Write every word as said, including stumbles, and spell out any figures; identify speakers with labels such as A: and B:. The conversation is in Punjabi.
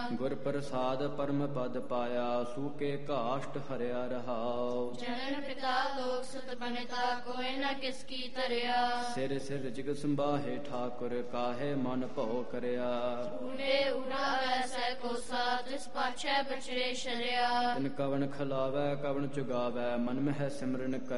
A: ਗੁਰ ਪ੍ਰਸਾਦ ਪਰਮ ਪਦ ਪਾਇਆ, ਸੂਕੇ ਕਾਸ਼ਟ ਹਰਿਆ ਰਹਾਉ।
B: ਜਨਨ ਪਿਤਾ ਲੋਕ ਸੁਤ ਬਨਿਤਾ, ਕੋਇ ਨ ਕਿਸ ਕੀ ਧਰਿਆ।
A: ਸਿਰ ਸਿਰ ਜਿਗ ਸੰਭਾਹੇ ਠਾਕੁਰ, ਕਾਹੇ ਮਨ ਭਉ ਕਰਿਆ।
B: ਊੜੇ ਊੜਾ ਵੈਸੈ ਕੋਸਾ, ਤਿਸ ਪਾਛੈ ਬਚਰੇ ਸ਼ਰਿਆ।
A: ਤਿਨ ਕਵਣ ਖਿਲਾਵੈ ਕਵਣ ਚੁਗਾਵੈ, ਮਨ ਮਹਿ ਸਿਮਰਨ ਕਰ